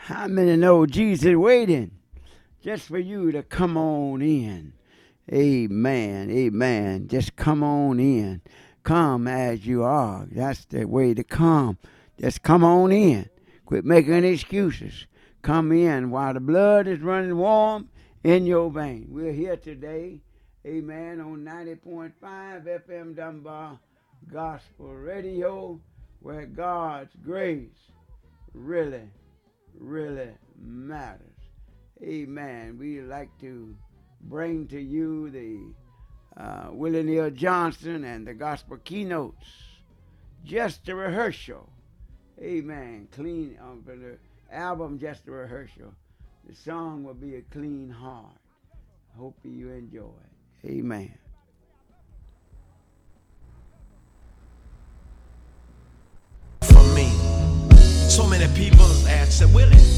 How many know Jesus waiting just for you to come on in? Amen. Amen. Just come on in. Come as you are. That's the way to come. Just come on in. Quit making excuses. Come in while the blood is running warm in your vein. We're here today, amen, on 90.5 FM Dunbar Gospel Radio, where God's grace really, really matters. Amen. We like to bring to you the Willie Neal Johnson and the Gospel Keynotes. Just a rehearsal. Amen. Clean for the album, just a rehearsal. The song will be a clean heart. Hope you enjoy it. Amen. For me, so many people ask, Willie,